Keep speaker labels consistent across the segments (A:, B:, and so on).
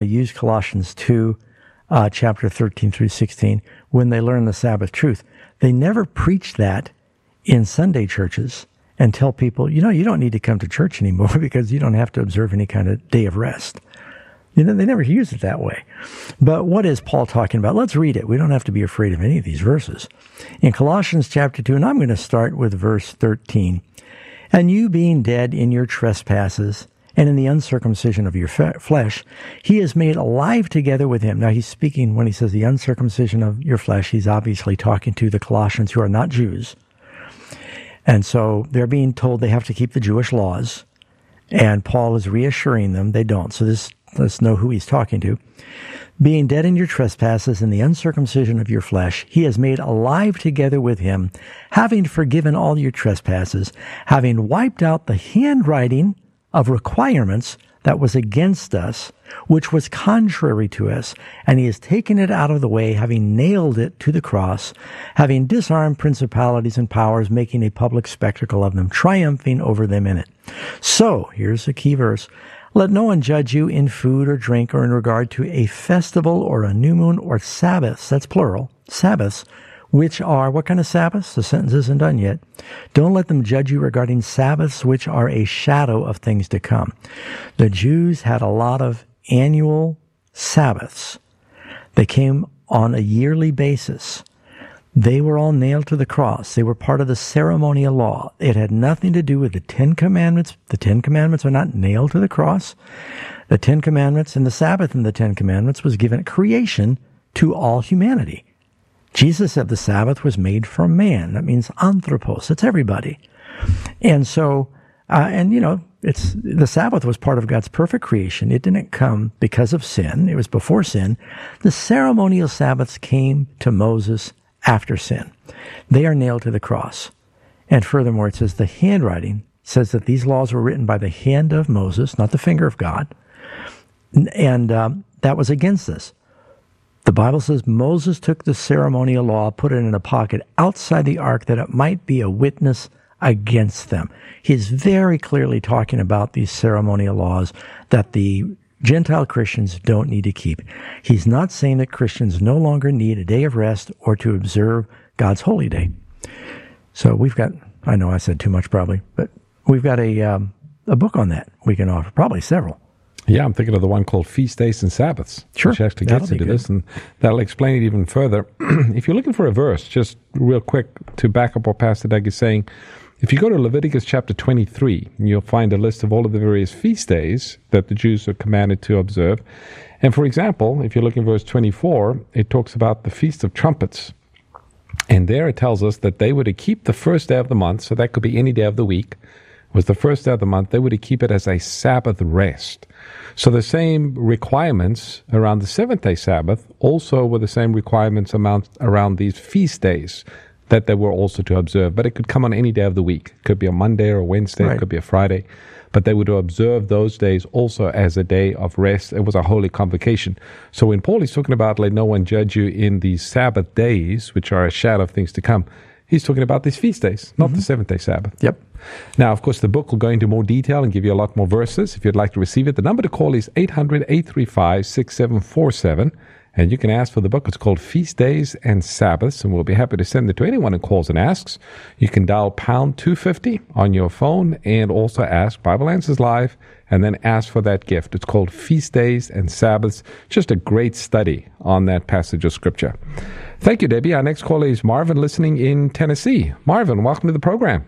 A: use Colossians 2, chapter 13 through 16, when they learn the Sabbath truth. They never preach that in Sunday churches and tell people, you don't need to come to church anymore because you don't have to observe any kind of day of rest. They never use it that way. But what is Paul talking about? Let's read it. We don't have to be afraid of any of these verses. In Colossians chapter 2, and I'm going to start with verse 13. And you being dead in your trespasses and in the uncircumcision of your flesh, he is made alive together with him. Now he's speaking, when he says the uncircumcision of your flesh, he's obviously talking to the Colossians who are not Jews. And so they're being told they have to keep the Jewish laws. And Paul is reassuring them they don't. So let's know who he's talking to. Being dead in your trespasses and the uncircumcision of your flesh, he has made alive together with him, having forgiven all your trespasses, having wiped out the handwriting of requirements that was against us, which was contrary to us, and he has taken it out of the way, having nailed it to the cross, having disarmed principalities and powers, making a public spectacle of them, triumphing over them in it. So, here's a key verse. Let no one judge you in food or drink or in regard to a festival or a new moon or Sabbaths, that's plural, Sabbaths, which are, what kind of Sabbaths? The sentence isn't done yet. Don't let them judge you regarding Sabbaths, which are a shadow of things to come. The Jews had a lot of annual Sabbaths. They came on a yearly basis. They were all nailed to the cross. They were part of the ceremonial law. It had nothing to do with the Ten Commandments. The Ten Commandments are not nailed to the cross. The Ten Commandments and the Sabbath in the Ten Commandments was given at creation to all humanity. Jesus said the Sabbath was made for man. That means anthropos. It's everybody. And so, the Sabbath was part of God's perfect creation. It didn't come because of sin. It was before sin. The ceremonial Sabbaths came to Moses after sin. They are nailed to the cross. And furthermore, it says the handwriting says that these laws were written by the hand of Moses, not the finger of God. And that was against us. The Bible says Moses took the ceremonial law, put it in a pocket outside the ark that it might be a witness against them. He's very clearly talking about these ceremonial laws that the Gentile Christians don't need to keep. He's not saying that Christians no longer need a day of rest or to observe God's holy day. So we've got, I know I said too much probably, but we've got a book on that we can offer, probably several.
B: Yeah, I'm thinking of the one called Feast Days and Sabbaths,
A: sure,
B: which actually gets into this, and that'll explain it even further. If you're looking for a verse, just real quick to back up what Pastor Doug is saying, if you go to Leviticus chapter 23, you'll find a list of all of the various feast days that the Jews are commanded to observe. And for example, if you look in verse 24, it talks about the Feast of Trumpets. And there it tells us that they were to keep the first day of the month, so that could be any day of the week, was the first day of the month. They were to keep it as a Sabbath rest. So the same requirements around the seventh-day Sabbath also were the same requirements around these feast days that they were also to observe. But it could come on any day of the week. It could be a Monday or a Wednesday. Right. It could be a Friday. But they were to observe those days also as a day of rest. It was a holy convocation. So when Paul is talking about let no one judge you in these Sabbath days, which are a shadow of things to come, he's talking about these feast days, not the seventh-day Sabbath.
A: Yep.
B: Now, of course, the book will go into more detail and give you a lot more verses. If you'd like to receive it, the number to call is 800-835-6747. And you can ask for the book. It's called Feast Days and Sabbaths, and we'll be happy to send it to anyone who calls and asks. You can dial pound 250 on your phone and also ask Bible Answers Live, and then ask for that gift. It's called Feast Days and Sabbaths. Just a great study on that passage of Scripture. Thank you, Debbie. Our next caller is Marvin, listening in Tennessee. Marvin, welcome to the program.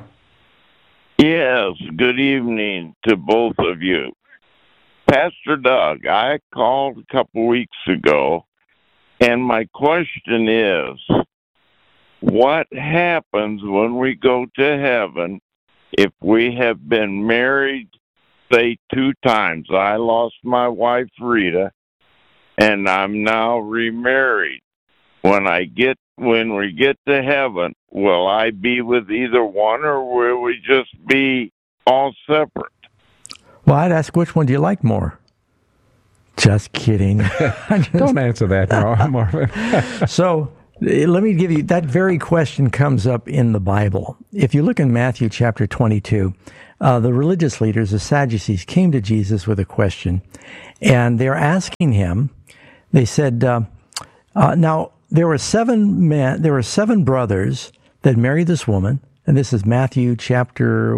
C: Yes, good evening to both of you. Pastor Doug, I called a couple weeks ago, and my question is, what happens when we go to heaven if we have been married, say, 2 times? I lost my wife, Rita, and I'm now remarried. When we get to heaven, will I be with either one, or will we just be all separate?
A: Well, I'd ask, which one do you like more? Just kidding.
B: Don't answer that, Marvin.
A: So let me give you, that very question comes up in the Bible. If you look in Matthew chapter 22, the religious leaders, the Sadducees, came to Jesus with a question, and they're asking him. They said, "Now there were seven brothers that married this woman." And this is Matthew chapter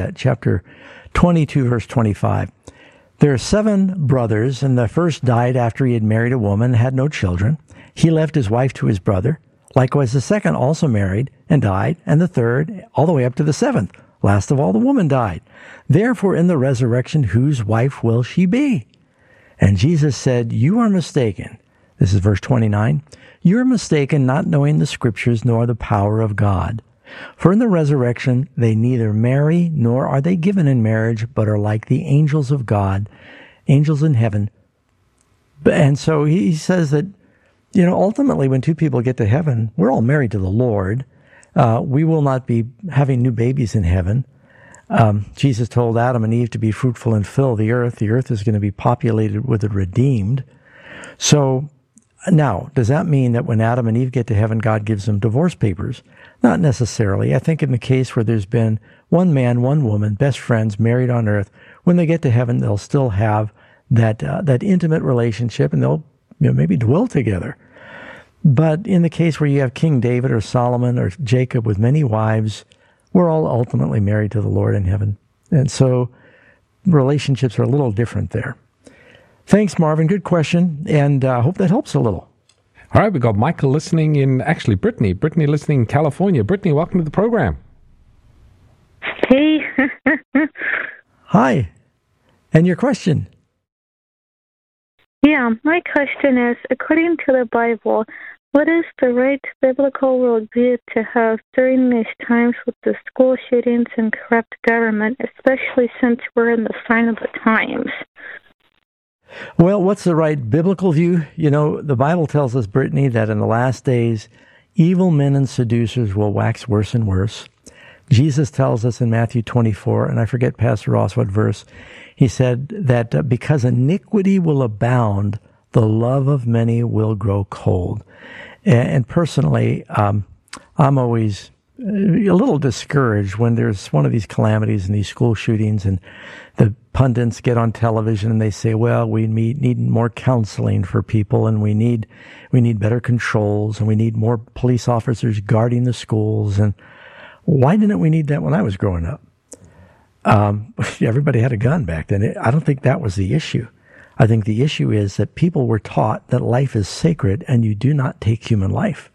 A: 22, verse 25. There are 7 brothers, and the first died after he had married a woman and had no children. He left his wife to his brother. Likewise, the second also married and died, and the third, all the way up to the 7th. Last of all, the woman died. Therefore, in the resurrection, whose wife will she be? And Jesus said, "You are mistaken." This is verse 29. "You are mistaken, not knowing the Scriptures nor the power of God. For in the resurrection they neither marry nor are they given in marriage, but are like the angels of God, angels in heaven." And so he says that, ultimately when 2 people get to heaven, we're all married to the Lord. We will not be having new babies in heaven. Jesus told Adam and Eve to be fruitful and fill the earth. The earth is going to be populated with the redeemed. So now, does that mean that when Adam and Eve get to heaven, God gives them divorce papers? Not necessarily. I think in the case where there's been one man, one woman, best friends, married on earth, when they get to heaven, they'll still have that intimate relationship, and they'll maybe dwell together. But in the case where you have King David or Solomon or Jacob with many wives, we're all ultimately married to the Lord in heaven. And so relationships are a little different there. Thanks, Marvin. Good question, and I hope that helps a little.
B: All right, we got Michael listening in, actually Brittany listening in California. Brittany, welcome to the program.
D: Hey.
A: Hi. And your question?
D: Yeah, my question is, according to the Bible, what is the right biblical worldview to have during these times with the school shootings and corrupt government, especially since we're in the sign of the times?
A: Well, what's the right biblical view? The Bible tells us, Brittany, that in the last days, evil men and seducers will wax worse and worse. Jesus tells us in Matthew 24, and I forget, Pastor Ross, what verse, he said that because iniquity will abound, the love of many will grow cold. And personally, I'm always a little discouraged when there's one of these calamities and these school shootings, and the pundits get on television and they say, well, we need more counseling for people, and we need better controls, and we need more police officers guarding the schools. And why didn't we need that when I was growing up? Everybody had a gun back then. I don't think that was the issue. I think the issue is that people were taught that life is sacred and you do not take human life.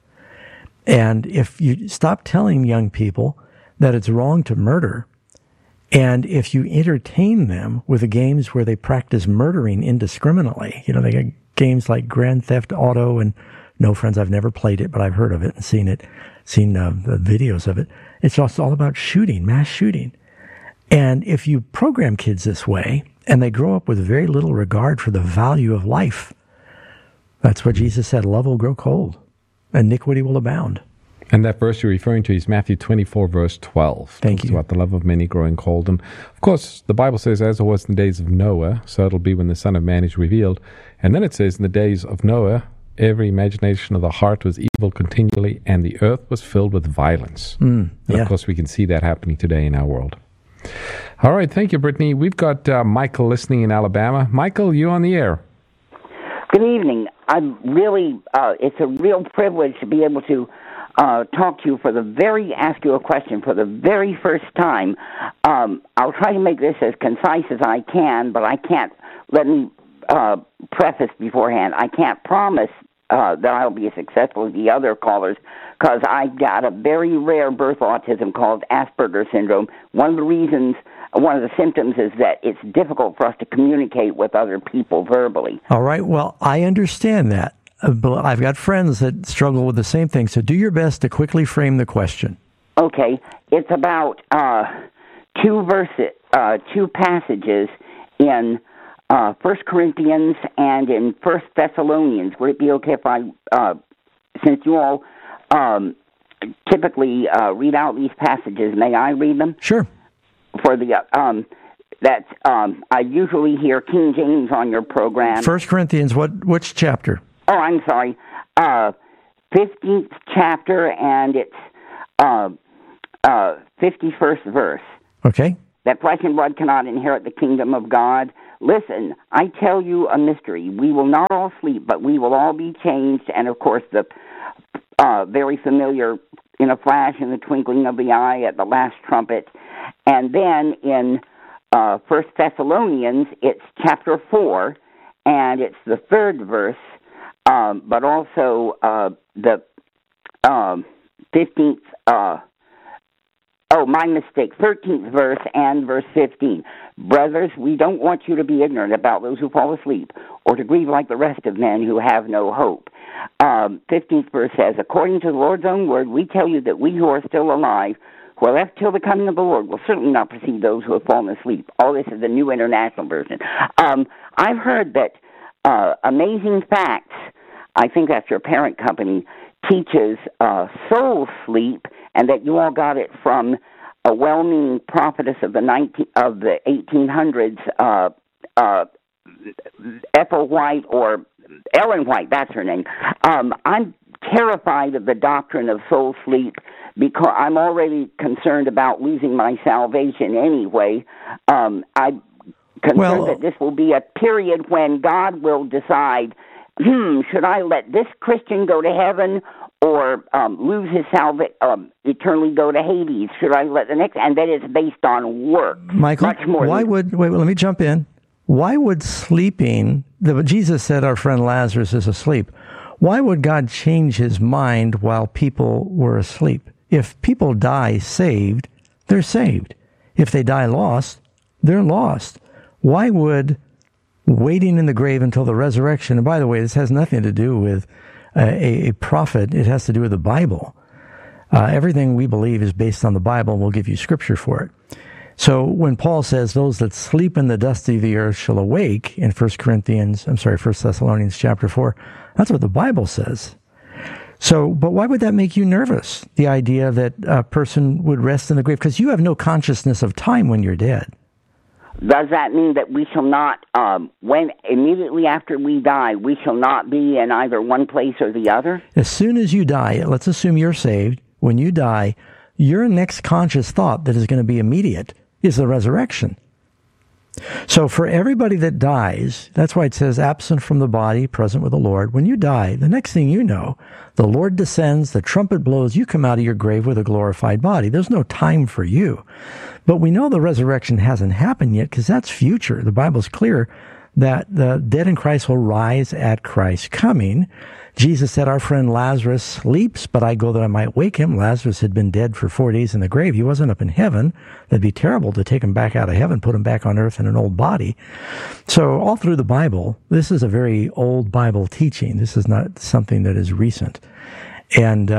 A: And if you stop telling young people that it's wrong to murder, and if you entertain them with the games where they practice murdering indiscriminately, they got games like Grand Theft Auto, and no, friends, I've never played it, but I've heard of it and seen the videos of it. It's just all about shooting, mass shooting. And if you program kids this way, and they grow up with very little regard for the value of life, that's what Jesus said, love will grow cold, iniquity will abound.
B: And that verse you're referring to is Matthew 24, verse 12.
A: Thank you.
B: It's about the love of many growing cold. And, of course, the Bible says, as it was in the days of Noah, so it'll be when the Son of Man is revealed. And then it says, in the days of Noah, every imagination of the heart was evil continually, and the earth was filled with violence. And, of course, we can see that happening today in our world. All right. Thank you, Brittany. We've got Michael listening in Alabama. Michael, you on the air.
E: Good evening. I'm really, it's a real privilege to be able to talk to you ask you a question for the very first time. I'll try to make this as concise as I can, but I can't, let me preface beforehand, I can't promise that I'll be as successful as the other callers, because I got a very rare birth autism called Asperger's syndrome. One of the symptoms is that it's difficult for us to communicate with other people verbally.
A: All right. Well, I understand that. But I've got friends that struggle with the same thing. So do your best to quickly frame the question.
E: Okay. It's about two passages in 1 Corinthians and in 1 Thessalonians. Would it be okay if I, since you all typically read out these passages, may I read them?
A: Sure.
E: For the I usually hear King James on your program.
A: 1 Corinthians, which chapter?
E: Oh, I'm sorry. 15th chapter, and it's 51st verse.
A: Okay.
E: that flesh and blood cannot inherit the kingdom of God. Listen, I tell you a mystery. We will not all sleep, but we will all be changed. And, of course, the very familiar, in a flash, in the twinkling of the eye, at the last trumpet. And then in 1 Thessalonians, it's chapter 4, and it's the 3rd verse, but also the 15th, my mistake, 13th verse and verse 15. Brothers, we don't want you to be ignorant about those who fall asleep, or to grieve like the rest of men who have no hope. 15th verse says, according to the Lord's own word, we tell you that we who are still alive, who are left till the coming of the Lord, will certainly not precede those who have fallen asleep. All this is the New International Version. I've heard that Amazing Facts, I think that's your parent company, teaches soul sleep, and that you all got it from a well-meaning prophetess of the 1800s, Ethel White, or Ellen White, that's her name. I'm terrified of the doctrine of soul sleep because I'm already concerned about losing my salvation anyway. I'm concerned that this will be a period when God will decide, should I let this Christian go to heaven or lose his salvation, eternally go to Hades? Should I let the next? And that is based on work.
A: Michael, wait, let me jump in. Why would sleeping, Jesus said our friend Lazarus is asleep. Why would God change his mind while people were asleep? If people die saved, they're saved. If they die lost, they're lost. Why would waiting in the grave until the resurrection, and by the way, this has nothing to do with a prophet, it has to do with the Bible. Everything we believe is based on the Bible, and we'll give you scripture for it. So when Paul says, those that sleep in the dust of the earth shall awake, in 1 Thessalonians chapter 4, that's what the Bible says. So, but why would that make you nervous, the idea that a person would rest in the grave? Because you have no consciousness of time when you're dead.
E: Does that mean that we shall not, when immediately after we die, we shall not be in either one place or the other?
A: As soon as you die, let's assume you're saved. When you die, your next conscious thought that is going to be immediate is the resurrection. So for everybody that dies, that's why it says absent from the body, present with the Lord. When you die, the next thing you know, the Lord descends, the trumpet blows, you come out of your grave with a glorified body. There's no time for you. But we know the resurrection hasn't happened yet because that's future. The Bible's clear that the dead in Christ will rise at Christ's coming. Jesus said, our friend Lazarus sleeps, but I go that I might wake him. Lazarus had been dead for 4 days in the grave. He wasn't up in heaven. That'd be terrible to take him back out of heaven, put him back on earth in an old body. So all through the Bible, this is a very old Bible teaching. This is not something that is recent. And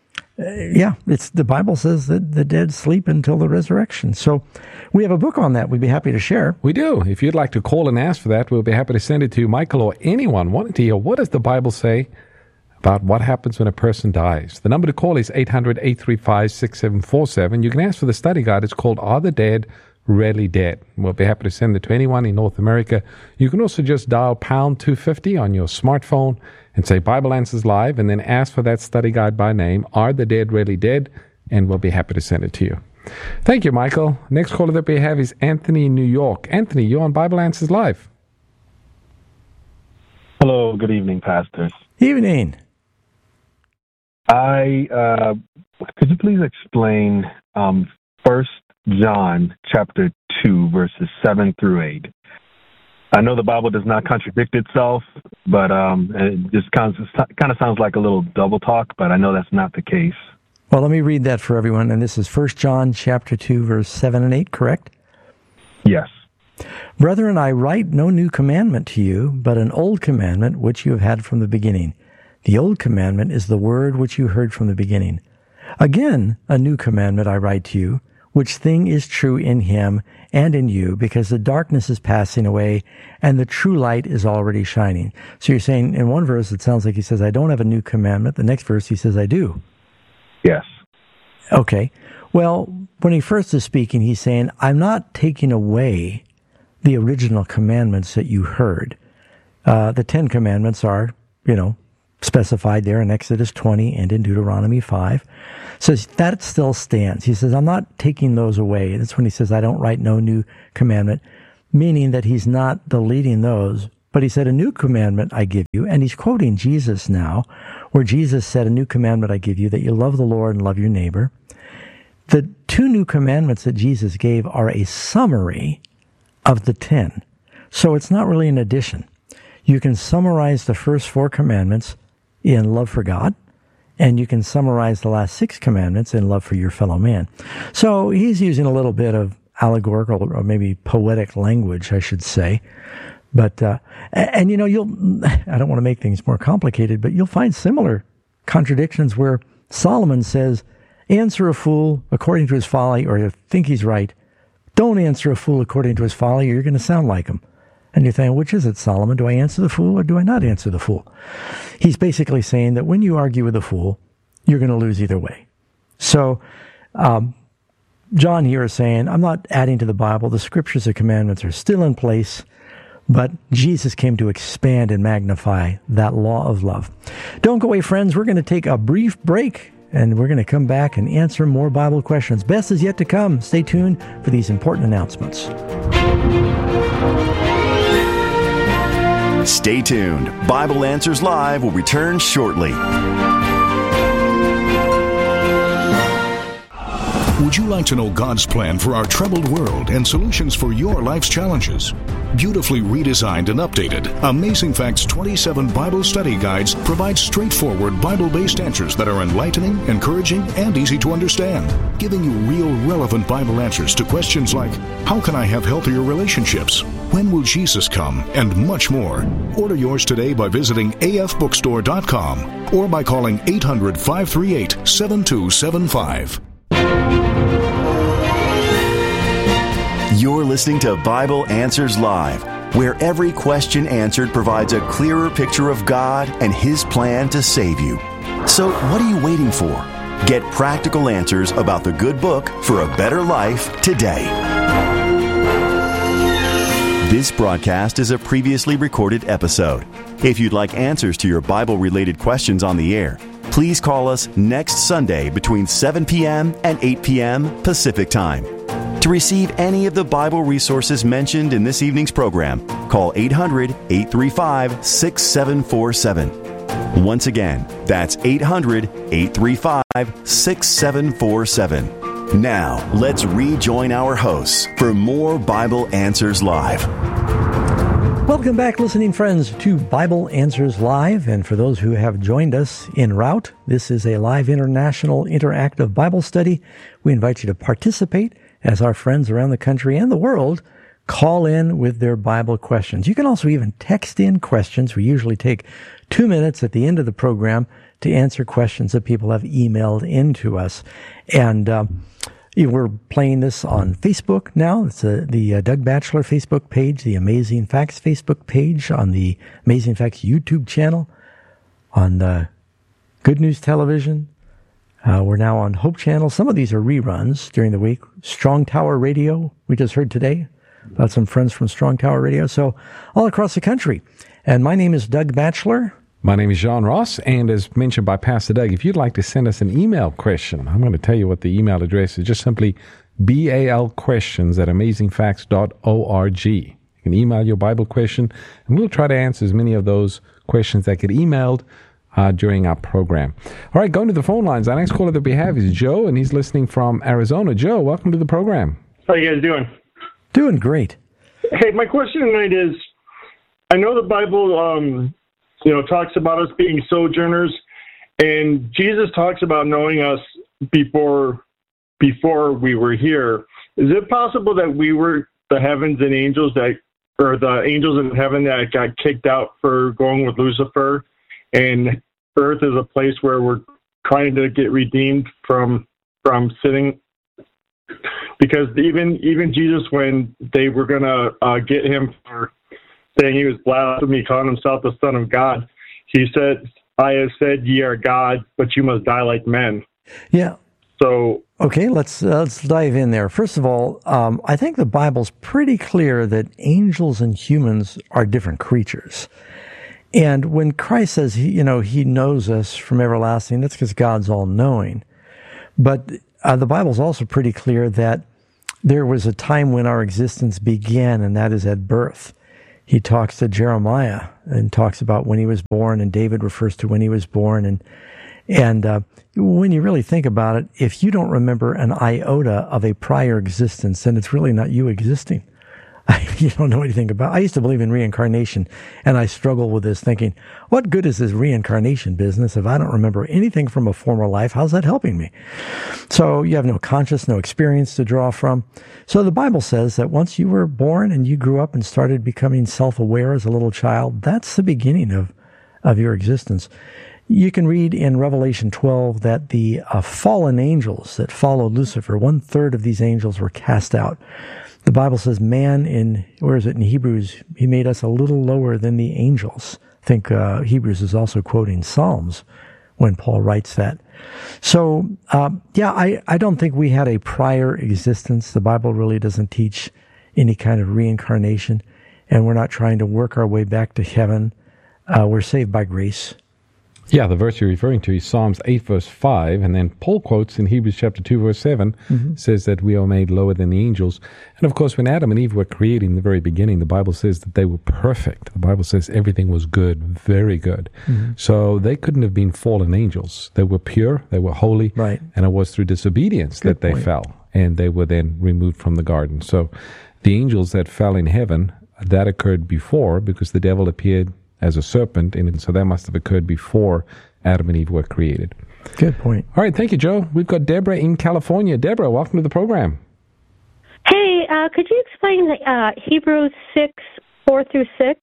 A: the Bible says that the dead sleep until the resurrection. So we have a book on that we'd be happy to share.
B: We do. If you'd like to call and ask for that, we'll be happy to send it to you, Michael, or anyone wanting to hear what does the Bible say about what happens when a person dies. The number to call is 800-835-6747. You can ask for the study guide. It's called Are the Dead Really Dead? We'll be happy to send it to anyone in North America. You can also just dial pound 250 on your smartphone and say Bible Answers Live, and then ask for that study guide by name, Are the Dead Really Dead? And we'll be happy to send it to you. Thank you, Michael. Next caller that we have is Anthony in New York. Anthony, you're on Bible Answers Live.
F: Hello, good evening, pastors.
A: Evening.
F: Could you please explain 1 John chapter 2, verses 7 through 8? I know the Bible does not contradict itself, but it just kind of sounds like a little double talk, but I know that's not the case.
A: Well, let me read that for everyone. And this is 1 John chapter 2, verse 7 and 8, correct?
F: Yes.
A: Brethren, I write no new commandment to you, but an old commandment which you have had from the beginning. The old commandment is the word which you heard from the beginning. Again, a new commandment I write to you, which thing is true in him and in you, because the darkness is passing away and the true light is already shining. So you're saying in one verse, it sounds like he says, I don't have a new commandment. The next verse, he says, I do.
F: Yes.
A: Okay. Well, when he first is speaking, he's saying, I'm not taking away the original commandments that you heard. The 10 commandments are, specified there in Exodus 20 and in Deuteronomy 5. Says that still stands. He says, I'm not taking those away. That's when he says, I don't write no new commandment, meaning that he's not deleting those. But he said, a new commandment I give you. And he's quoting Jesus now, where Jesus said, a new commandment I give you, that you love the Lord and love your neighbor. The 2 new commandments that Jesus gave are a summary of the 10. So it's not really an addition. You can summarize the first 4 commandments in love for God, and you can summarize the last 6 commandments in love for your fellow man. So he's using a little bit of allegorical or maybe poetic language, I should say. But, and I don't want to make things more complicated, but you'll find similar contradictions where Solomon says, answer a fool according to his folly, or you think he's right. Don't answer a fool according to his folly, or you're going to sound like him. And you're thinking, which is it, Solomon? Do I answer the fool or do I not answer the fool? He's basically saying that when you argue with a fool, you're going to lose either way. So, John here is saying, I'm not adding to the Bible. The scriptures and commandments are still in place, but Jesus came to expand and magnify that law of love. Don't go away, friends. We're going to take a brief break, and we're going to come back and answer more Bible questions. Best is yet to come. Stay tuned for these important announcements.
G: Stay tuned. Bible Answers Live will return shortly.
H: Would you like to know God's plan for our troubled world and solutions for your life's challenges? Beautifully redesigned and updated, Amazing Facts 27 Bible Study Guides provide straightforward Bible-based answers that are enlightening, encouraging, and easy to understand, giving you real, relevant Bible answers to questions like, how can I have healthier relationships? When will Jesus come? And much more. Order yours today by visiting afbookstore.com or by calling 800-538-7275.
G: You're listening to Bible Answers Live, where every question answered provides a clearer picture of God and His plan to save you. So what are you waiting for? Get practical answers about the good book for a better life today. This broadcast is a previously recorded episode. If you'd like answers to your Bible-related questions on the air, please call us next Sunday between 7 p.m. and 8 p.m. Pacific Time. To receive any of the Bible resources mentioned in this evening's program, call 800-835-6747. Once again, that's 800-835-6747. Now, let's rejoin our hosts for more Bible Answers Live.
A: Welcome back, listening friends, to Bible Answers Live. And for those who have joined us en route, this is a live international interactive Bible study. We invite you to participate as our friends around the country and the world call in with their Bible questions. You can also even text in questions. We usually take 2 minutes at the end of the program to answer questions that people have emailed into us. And we're playing this on Facebook now. It's the Doug Batchelor Facebook page, the Amazing Facts Facebook page, on the Amazing Facts YouTube channel, on the Good News Television. We're now on Hope Channel. Some of these are reruns during the week. Strong Tower Radio, we just heard today about some friends from Strong Tower Radio. So all across the country. And my name is Doug Batchelor.
B: My name is John Ross, and as mentioned by Pastor Doug, if you'd like to send us an email question, I'm going to tell you what the email address is. Just simply balquestions@amazingfacts.org. You can email your Bible question, and we'll try to answer as many of those questions that get emailed during our program. All right, going to the phone lines. Our next caller that we have is Joe, and he's listening from Arizona. Joe, welcome to the program.
I: How you guys doing?
A: Doing great.
I: Hey, my question tonight is, I know the Bible talks about us being sojourners, and Jesus talks about knowing us before we were here. Is it possible that we were the heavens and angels or the angels in heaven that got kicked out for going with Lucifer, and earth is a place where we're trying to get redeemed from sinning? Because even Jesus, when they were gonna get him for saying he was blasphemy, calling himself the Son of God, he said, "I have said ye are gods, but you must die like men."
A: Yeah.
I: So
A: okay, let's dive in there. First of all, I think the Bible's pretty clear that angels and humans are different creatures. And when Christ says, he knows us from everlasting, that's because God's all-knowing. But the Bible's also pretty clear that there was a time when our existence began, and that is at birth. He talks to Jeremiah and talks about when he was born, and David refers to when he was born. And when you really think about it, if you don't remember an iota of a prior existence, then it's really not you existing. You don't know anything about. I used to believe in reincarnation, and I struggle with this, thinking, what good is this reincarnation business if I don't remember anything from a former life? How's that helping me? So you have no conscience, no experience to draw from. So the Bible says that once you were born and you grew up and started becoming self-aware as a little child, that's the beginning of your existence. You can read in Revelation 12 that the fallen angels that followed Lucifer, 1/3 of these angels were cast out. The Bible says man in Hebrews, he made us a little lower than the angels. I think Hebrews is also quoting Psalms when Paul writes that. So, I don't think we had a prior existence. The Bible really doesn't teach any kind of reincarnation, and we're not trying to work our way back to heaven. We're saved by grace.
B: Yeah, the verse you're referring to is Psalms 8, verse 5, and then Paul quotes in Hebrews chapter 2, verse 7, says that we are made lower than the angels. And of course, when Adam and Eve were created in the very beginning, the Bible says that they were perfect. The Bible says everything was good, very good. So they couldn't have been fallen angels. They were pure, they were holy,
A: right.
B: And it was through disobedience that they fell, and they were then removed from the garden. So the angels that fell in heaven, that occurred before because the devil appeared as a serpent, and so that must have occurred before Adam and Eve were created.
A: Good point.
B: All right, thank you, Joe. We've got Deborah in California. Deborah, welcome to the program.
J: Hey, could you explain Hebrews 6, 4 through 6?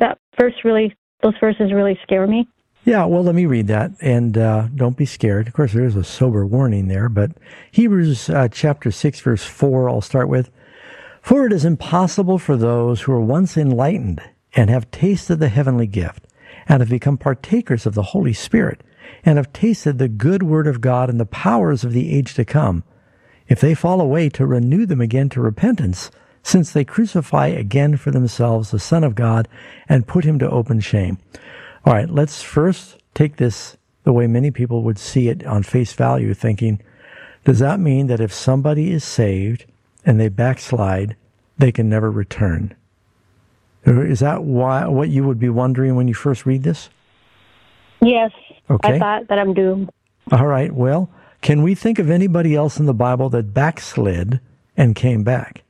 J: Those verses really scare me.
A: Yeah, well, let me read that, and don't be scared. Of course, there is a sober warning there, but Hebrews chapter 6, verse 4, I'll start with. For it is impossible for those who were once enlightened and have tasted the heavenly gift, and have become partakers of the Holy Spirit, and have tasted the good word of God and the powers of the age to come, if they fall away, to renew them again to repentance, since they crucify again for themselves the Son of God, and put him to open shame. All right, let's first take this the way many people would see it on face value, thinking, does that mean that if somebody is saved and they backslide, they can never return? Is that what you would be wondering when you first read this?
J: Yes.
A: Okay.
J: I thought that I'm doomed.
A: All right. Well, can we think of anybody else in the Bible that backslid and came back?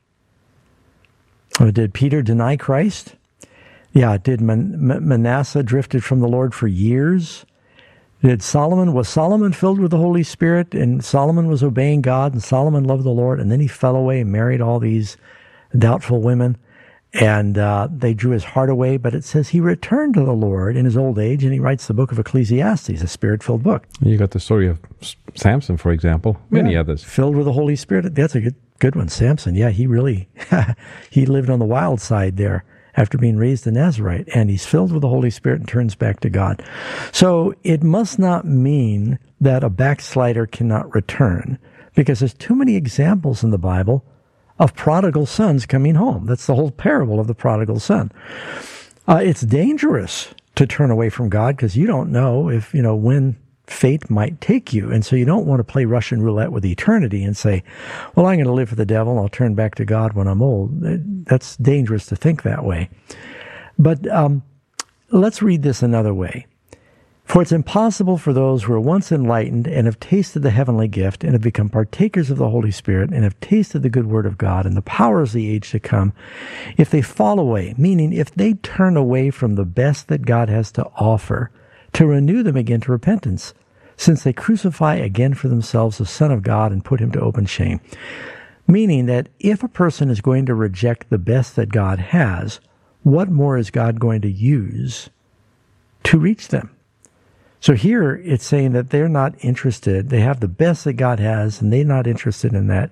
A: Did Peter deny Christ? Yeah. Did Manasseh drifted from the Lord for years? Was Solomon filled with the Holy Spirit, and Solomon was obeying God, and Solomon loved the Lord, and then he fell away and married all these doubtful women? And they drew his heart away, but it says he returned to the Lord in his old age, and he writes the book of Ecclesiastes, a spirit-filled book.
B: You got the story of Samson, for example, many others.
A: Filled with the Holy Spirit. That's a good one. Samson, yeah, he really, he lived on the wild side there after being raised a Nazarite, and he's filled with the Holy Spirit and turns back to God. So it must not mean that a backslider cannot return, because there's too many examples in the Bible of prodigal sons coming home. That's the whole parable of the prodigal son. It's dangerous to turn away from God because you don't know when fate might take you. And so you don't want to play Russian roulette with eternity and say, well, I'm going to live for the devil and I'll turn back to God when I'm old. That's dangerous to think that way. But let's read this another way. For it's impossible for those who are once enlightened and have tasted the heavenly gift and have become partakers of the Holy Spirit and have tasted the good word of God and the powers of the age to come, if they fall away, meaning if they turn away from the best that God has to offer, to renew them again to repentance, since they crucify again for themselves the Son of God and put him to open shame. Meaning that if a person is going to reject the best that God has, what more is God going to use to reach them? So here it's saying that they're not interested. They have the best that God has, and they're not interested in that.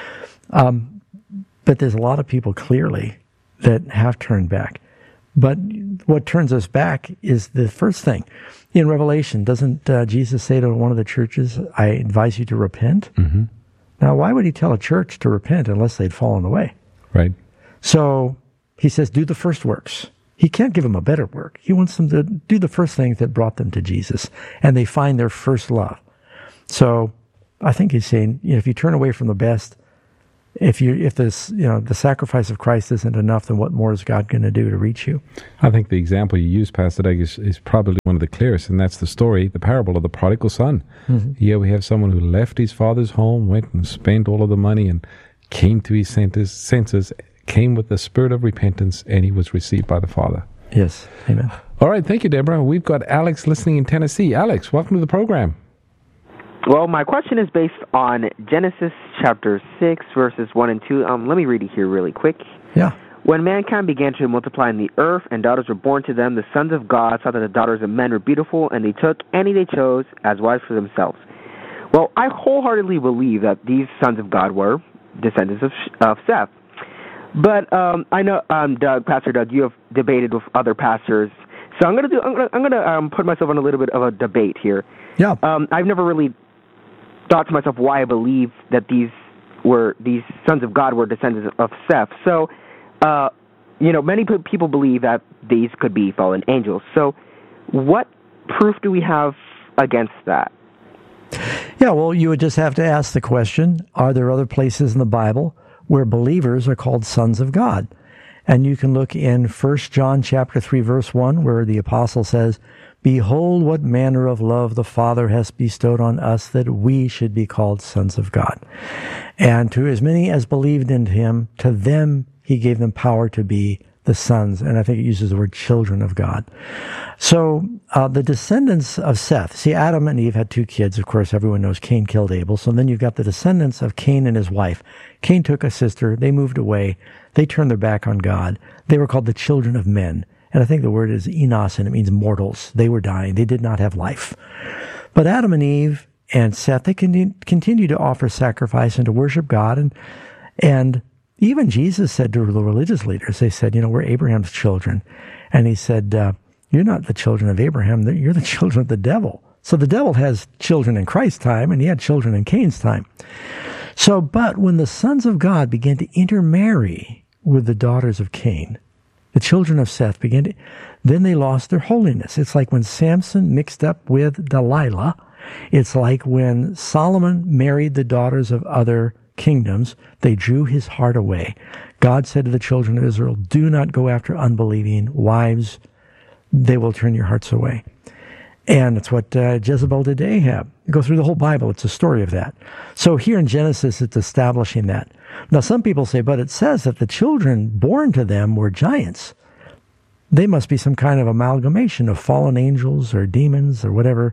A: But there's a lot of people clearly that have turned back. But what turns us back is the first thing. In Revelation, doesn't Jesus say to one of the churches, I advise you to repent?
B: Mm-hmm.
A: Now, why would he tell a church to repent unless they'd fallen away?
B: Right.
A: So he says, do the first works. He can't give them a better work. He wants them to do the first things that brought them to Jesus, and they find their first love. So I think he's saying, if you turn away from the best, if the sacrifice of Christ isn't enough, then what more is God going to do to reach you?
B: I think the example you use, Pastor Doug, is probably one of the clearest, and that's the story, the parable of the prodigal son. Mm-hmm. Here we have someone who left his father's home, went and spent all of the money, and came to his senses, came with the spirit of repentance, and he was received by the Father.
A: Yes, amen.
B: All right, thank you, Deborah. We've got Alex listening in Tennessee. Alex, welcome to the program.
K: Well, my question is based on Genesis chapter 6, verses 1 and 2. Let me read it here really quick.
A: Yeah.
K: When mankind began to multiply in the earth and daughters were born to them, the sons of God saw that the daughters of men were beautiful, and they took any they chose as wives for themselves. Well, I wholeheartedly believe that these sons of God were descendants of Seth. But I know, Pastor Doug, you have debated with other pastors, so I'm gonna put myself on a little bit of a debate here.
A: Yeah.
K: I've never really thought to myself why I believe that these sons of God were descendants of Seth. So, many people believe that these could be fallen angels. So, what proof do we have against that?
A: Yeah, well, you would just have to ask the question, are there other places in the Bible where believers are called sons of God? And you can look in 1 John chapter 3, verse 1, where the apostle says, "Behold, what manner of love the Father has bestowed on us, that we should be called sons of God. And to as many as believed in him, to them he gave them power to be the sons." And I think it uses the word children of God. So the descendants of Seth, see, Adam and Eve had two kids. Of course, everyone knows Cain killed Abel. So then you've got the descendants of Cain and his wife. Cain took a sister. They moved away. They turned their back on God. They were called the children of men. And I think the word is enos, and it means mortals. They were dying. They did not have life. But Adam and Eve and Seth, they continue to offer sacrifice and to worship God. And even Jesus said to the religious leaders, they said, we're Abraham's children. And he said, you're not the children of Abraham. You're the children of the devil. So the devil has children in Christ's time, and he had children in Cain's time. So, but when the sons of God began to intermarry with the daughters of Cain, the children of Seth then they lost their holiness. It's like when Samson mixed up with Delilah. It's like when Solomon married the daughters of other kingdoms. They drew his heart away. God said to the children of Israel, do not go after unbelieving wives. They will turn your hearts away. And it's what Jezebel did to Ahab. Go through the whole Bible. It's a story of that. So here in Genesis, it's establishing that. Now, some people say, but it says that the children born to them were giants. They must be some kind of amalgamation of fallen angels or demons or whatever,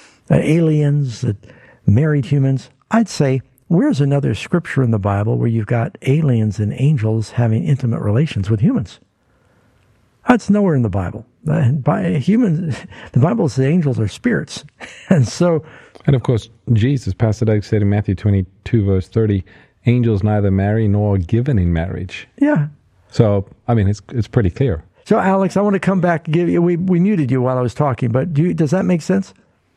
A: aliens that married humans. I'd say, where's another scripture in the Bible where you've got aliens and angels having intimate relations with humans? That's nowhere in the Bible. The Bible says angels are spirits. And
B: of course, Jesus, Pastor Doug said in Matthew 22, verse 30, angels neither marry nor are given in marriage.
A: Yeah.
B: So, it's pretty clear.
A: So, Alex, I want to come back and give you, we muted you while I was talking, but does that make sense?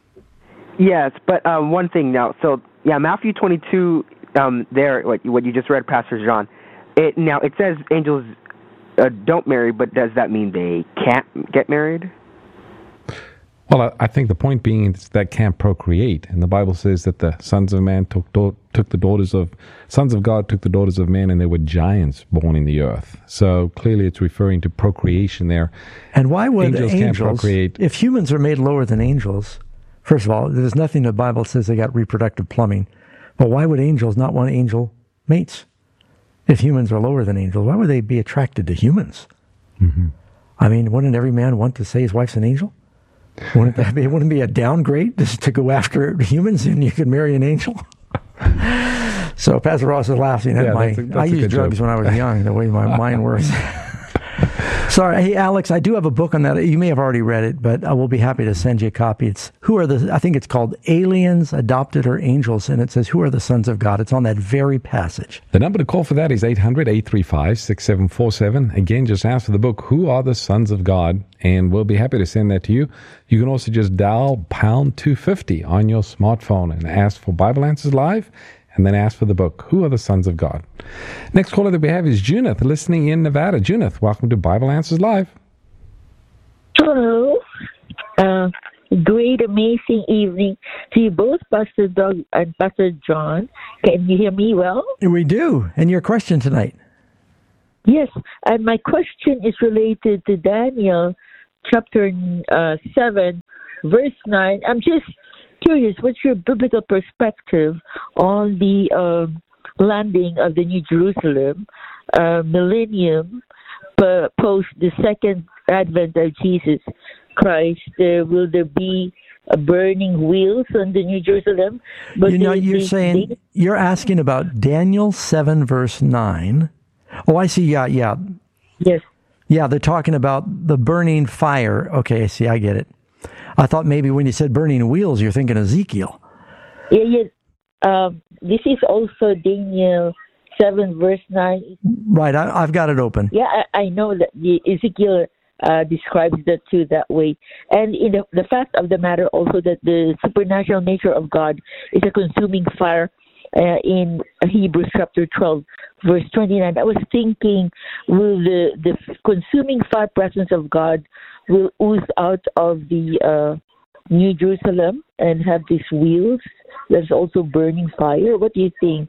K: Yes, but one thing now. So, yeah, Matthew 22, there, what you just read, Pastor John, it says angels don't marry, but does that mean they can't get married?
B: Well, I think the point being is that can't procreate, and the Bible says that the sons of man took the daughters of sons of God took the daughters of men, and there were giants born in the earth. So clearly, it's referring to procreation there.
A: And why would angels
B: can't procreate?
A: If humans are made lower than angels? First of all, there's nothing in the Bible that says they got reproductive plumbing. But why would angels not want angel mates? If humans are lower than angels, why would they be attracted to humans? Mm-hmm. Wouldn't every man want to say his wife's an angel? Wouldn't it be a downgrade just to go after humans and you could marry an angel? So Pastor Ross is laughing at I used drugs when I was young, the way my mind works. Sorry. Hey, Alex, I do have a book on that. You may have already read it, but I will be happy to send you a copy. I think it's called Aliens, Adopted, or Angels, and it says, Who are the Sons of God? It's on that very passage.
B: The number to call for that is 800-835-6747. Again, just ask for the book, Who are the Sons of God? And we'll be happy to send that to you. You can also just dial pound 250 on your smartphone and ask for Bible Answers Live, and then ask for the book, Who are the Sons of God? Next caller that we have is Junith, listening in Nevada. Junith, welcome to Bible Answers Live.
L: Hello. Great, amazing evening to you both, Pastor Doug and Pastor John. Can you hear me well?
A: We do. And your question tonight?
L: Yes, and my question is related to Daniel chapter 7, verse 9. I'm just curious, what's your biblical perspective on the landing of the New Jerusalem millennium post the second advent of Jesus Christ? Will there be burning wheels on the New Jerusalem? But
A: you're asking about Daniel 7 verse 9. Oh, I see. Yeah.
L: Yes.
A: Yeah, they're talking about the burning fire. Okay, I see. I get it. I thought maybe when you said burning wheels, you're thinking Ezekiel.
L: Yeah. This is also Daniel 7 verse 9.
A: Right. I've got it open.
L: Yeah, I know that Ezekiel describes that too that way. And in the fact of the matter also that the supernatural nature of God is a consuming fire in Hebrews chapter 12, verse 29. I was thinking, will the consuming fire presence of God will ooze out of the New Jerusalem and have these wheels that's also burning fire? What do you think?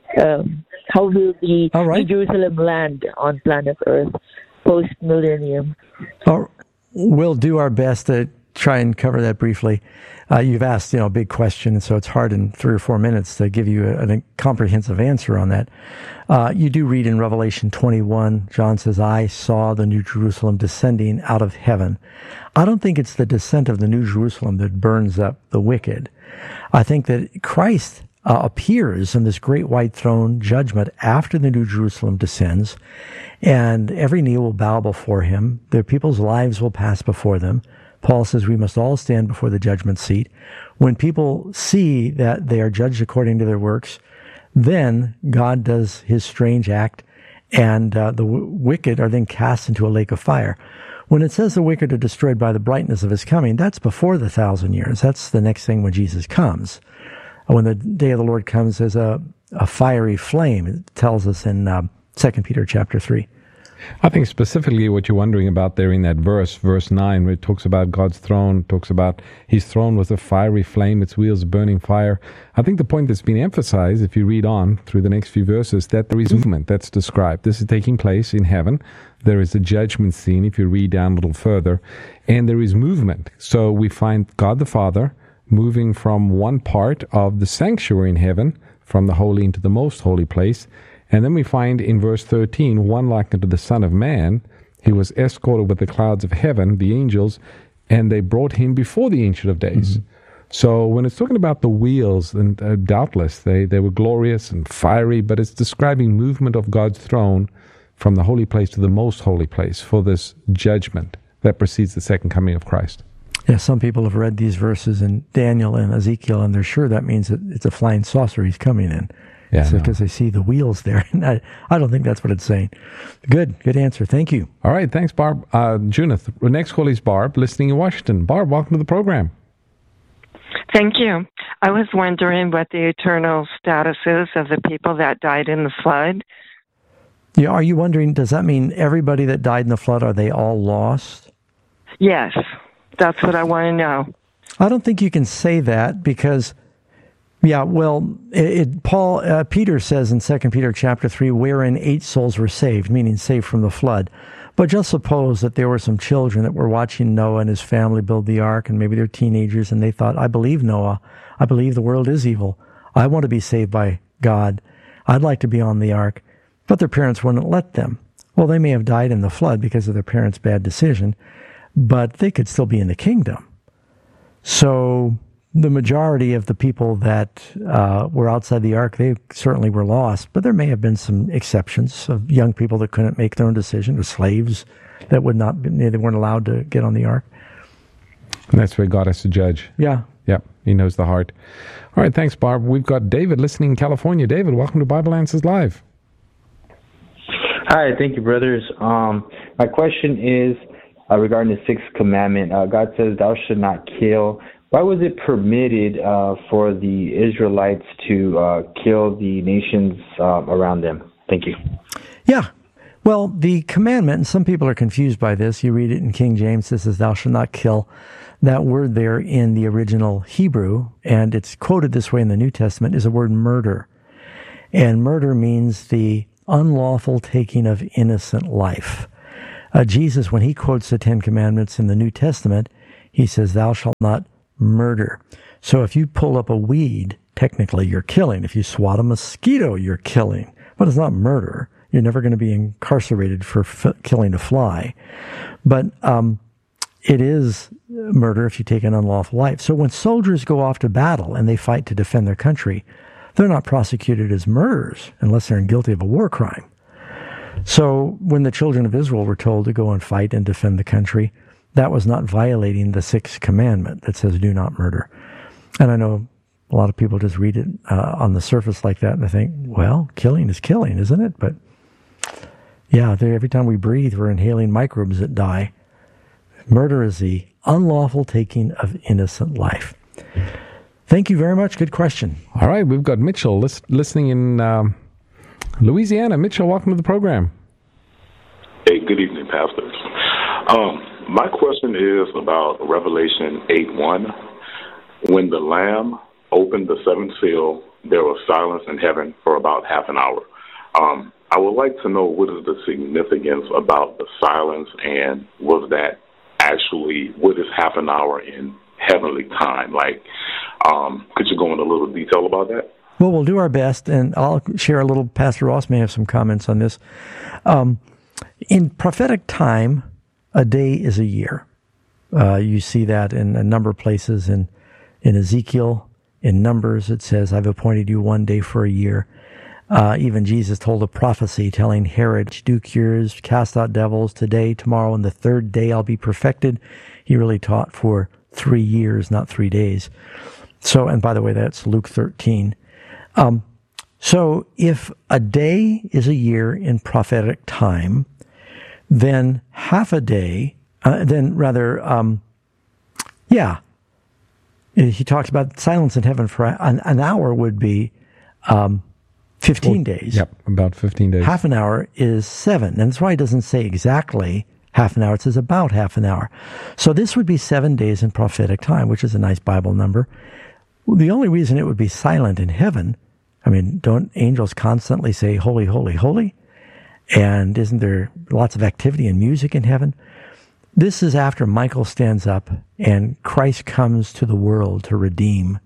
L: How will the New Jerusalem land on planet Earth post-millennium?
A: We'll do our best to try and cover that briefly. You've asked, a big question, so it's hard in 3 or 4 minutes to give you a comprehensive answer on that. You do read in Revelation 21, John says, I saw the New Jerusalem descending out of heaven. I don't think it's the descent of the New Jerusalem that burns up the wicked. I think that Christ appears in this great white throne judgment after the New Jerusalem descends, and every knee will bow before him. Their people's lives will pass before them. Paul says we must all stand before the judgment seat. When people see that they are judged according to their works, then God does his strange act, and the wicked are then cast into a lake of fire. When it says the wicked are destroyed by the brightness of his coming, that's before the 1,000 years. That's the next thing when Jesus comes. When the day of the Lord comes as a fiery flame, it tells us in 2 Peter chapter 3.
B: I think specifically what you're wondering about there in that verse 9, where it talks about God's throne, talks about his throne was a fiery flame, its wheels burning fire. I think the point that's been emphasized, if you read on through the next few verses, that there is movement that's described. This is taking place in heaven. There is a judgment scene, if you read down a little further, and there is movement. So we find God the Father moving from one part of the sanctuary in heaven, from the holy into the most holy place. And then we find in verse 13, one like unto the Son of Man. He was escorted with the clouds of heaven, the angels, and they brought him before the Ancient of Days. Mm-hmm. So when it's talking about the wheels, and doubtless they were glorious and fiery, but it's describing movement of God's throne from the holy place to the most holy place for this judgment that precedes the second coming of Christ.
A: Yeah, some people have read these verses in Daniel and Ezekiel, and they're sure that means that it's a flying saucer he's coming in. Yeah, because they see the wheels there. And I don't think that's what it's saying. Good answer. Thank you.
B: All right, thanks, Barb. Junith, the next call is Barb, listening in Washington. Barb, welcome to the program.
M: Thank you. I was wondering what the eternal status is of the people that died in the flood.
A: Yeah, are you wondering, does that mean everybody that died in the flood, are they all lost?
M: Yes, that's what I want to know.
A: I don't think you can say that because... Yeah, well, Peter says in 2 Peter chapter 3, wherein 8 souls were saved, meaning saved from the flood. But just suppose that there were some children that were watching Noah and his family build the ark, and maybe they're teenagers, and they thought, I believe Noah. I believe the world is evil. I want to be saved by God. I'd like to be on the ark. But their parents wouldn't let them. Well, they may have died in the flood because of their parents' bad decision, but they could still be in the kingdom. So... the majority of the people that were outside the ark, they certainly were lost, but there may have been some exceptions of young people that couldn't make their own decision, or slaves that they weren't allowed to get on the ark.
B: And that's where God has to judge.
A: Yeah.
B: Yeah, he knows the heart. All right, thanks, Barb. We've got David listening in California. David, welcome to Bible Answers Live.
N: Hi, thank you, brothers. My question is regarding the sixth commandment. God says, thou should not kill. Why was it permitted for the Israelites to kill the nations around them? Thank you.
A: Yeah. Well, the commandment, and some people are confused by this. You read it in King James, it says, thou shalt not kill. That word there in the original Hebrew, and it's quoted this way in the New Testament, is the word murder. And murder means the unlawful taking of innocent life. Jesus, when he quotes the Ten Commandments in the New Testament, he says, thou shalt not murder. So if you pull up a weed, technically you're killing. If you swat a mosquito, you're killing. But it's not murder. You're never going to be incarcerated for killing a fly. But it is murder if you take an unlawful life. So when soldiers go off to battle and they fight to defend their country, they're not prosecuted as murderers unless they're guilty of a war crime. So when the children of Israel were told to go and fight and defend the country, that was not violating the sixth commandment that says do not murder. And I know a lot of people just read it on the surface like that and they think, well, killing is killing, isn't it? But yeah, every time we breathe, we're inhaling microbes that die. Murder is the unlawful taking of innocent life. Thank you very much. Good question.
B: All right, we've got Mitchell listening in Louisiana. Mitchell, welcome to the program.
O: Hey, good evening, pastors. My question is about Revelation 8:1. When the Lamb opened the seventh seal, there was silence in heaven for about half an hour. I would like to know what is the significance about the silence, and was that actually, what is half an hour in heavenly time? Like, could you go into a little detail about that?
A: Well, we'll do our best, and I'll share a little. Pastor Ross may have some comments on this. In prophetic time, a day is a year. You see that in a number of places. In Ezekiel, in Numbers, it says, I've appointed you one day for a year. Even Jesus told a prophecy telling Herod, do cures, cast out devils today, tomorrow, and the third day I'll be perfected. He really taught for 3 years, not 3 days. So, and by the way, that's Luke 13. So if a day is a year in prophetic time, then half a day, he talks about silence in heaven for an hour would be 15 days.
B: Yep, about 15 days.
A: Half an hour is 7. And that's why it doesn't say exactly half an hour. It says about half an hour. So this would be 7 days in prophetic time, which is a nice Bible number. The only reason it would be silent in heaven, I mean, don't angels constantly say, holy, holy, holy? And isn't there lots of activity and music in heaven? This is after Michael stands up and Christ comes to the world to redeem.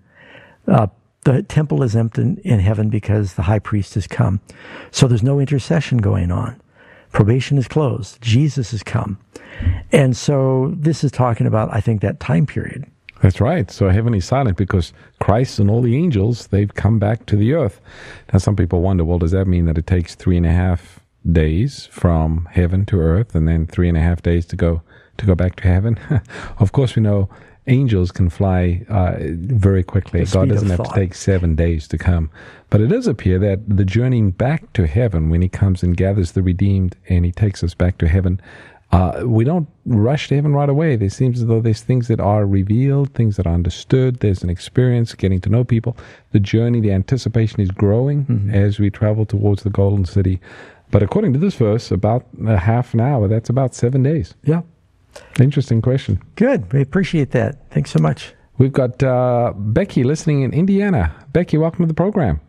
A: The temple is empty in heaven because the high priest has come. So there's no intercession going on. Probation is closed. Jesus has come. And so this is talking about, I think, that time period.
B: That's right. So heaven is silent because Christ and all the angels, they've come back to the earth. Now some people wonder, well, does that mean that it takes 3.5 days from heaven to earth and then 3.5 days to go back to heaven? Of course, we know angels can fly very quickly. God doesn't have to take 7 days to come. But it does appear that the journeying back to heaven, when he comes and gathers the redeemed and he takes us back to heaven, we don't rush to heaven right away. There seems as though there's things that are revealed, things that are understood. There's an experience, getting to know people. The journey, the anticipation is growing as we travel towards the golden city. But according to this verse, about a half an hour, that's about 7 days.
A: Yeah.
B: Interesting question.
A: Good. We appreciate that. Thanks so much.
B: We've got Becky listening in Indiana. Becky, welcome to the program.